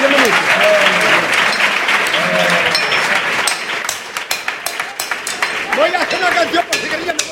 minutos. Voy a hacer una canción por si querían.